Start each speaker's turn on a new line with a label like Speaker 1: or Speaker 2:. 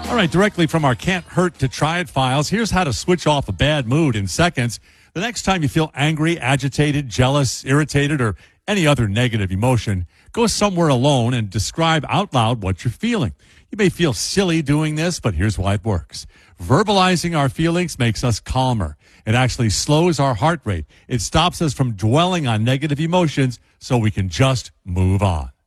Speaker 1: All right, directly from our Can't Hurt to Try It files, here's how to switch off a bad mood in seconds. The next time you feel angry, agitated, jealous, irritated, or any other negative emotion, go somewhere alone and describe out loud what you're feeling. You may feel silly doing this, but here's why it works. Verbalizing our feelings makes us calmer. It actually slows our heart rate. It stops us from dwelling on negative emotions so we can just move on.